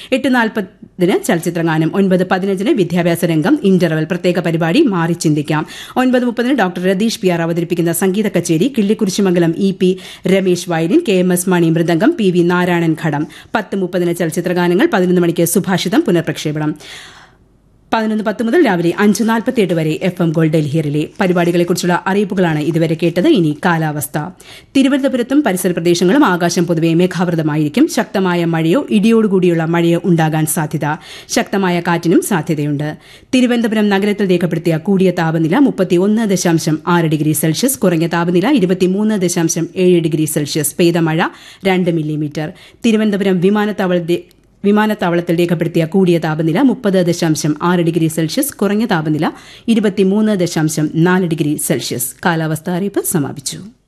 8:40 ചലച്ചിത്രഗാനം, 9:15 വിദ്യാഭ്യാസ രംഗം, ഇന്റർവൽ, പ്രത്യേക പരിപാടി മാറി ചിന്തിക്കാം. 9:30 ഡോക്ടർ രതീഷ് PR അവതരിപ്പിക്കുന്ന സംഗീത കച്ചേരി, കിള്ളിക്കുരിശിമംഗലം EP രമേശ് വയലിൻ, KMS മണി മൃദംഗം, PV നാരായണൻ ഘടം. 10:30 ചലച്ചിത്രഗാനങ്ങൾ. 11 മണിക്ക് സുഭാഷിതം പുനർപ്രക്ഷേപണം. 11:10 മുതൽ രാവിലെ 5:48 വരെ FM ഗോൾഡ് ഡൽഹി റിലേ. പരിപാടികളെക്കുറിച്ചുള്ള അറിയിപ്പുകളാണ് ഇതുവരെ കേട്ടത്. ഇനി കാലാവസ്ഥ. തിരുവനന്തപുരത്തും പരിസര പ്രദേശങ്ങളും ആകാശം പൊതുവെ മേഘാവൃതമായിരിക്കും. ശക്തമായ മഴയോ ഇടിയോടുകൂടിയുള്ള മഴയോ ഉണ്ടാകാൻ സാധ്യത. ശക്തമായ കാറ്റിനും സാധ്യതയുണ്ട്. തിരുവനന്തപുരം നഗരത്തിൽ രേഖപ്പെടുത്തിയ കൂടിയ താപനില 31.6 ഡിഗ്രി സെൽഷ്യസ്, കുറഞ്ഞ താപനില 23.7 ഡിഗ്രി സെൽഷ്യസ്. പെയ്ത മഴ 2 മില്ലിമീറ്റർ. തിരുവനന്തപുരം വിമാനത്താവളത്തിൽ രേഖപ്പെടുത്തിയ കൂടിയ താപനില 30.6 ഡിഗ്രി സെൽഷ്യസ്, കുറഞ്ഞ താപനില 23.4 ഡിഗ്രി സെൽഷ്യസ്. കാലാവസ്ഥാ അറിയിപ്പ് സമാപിച്ചു.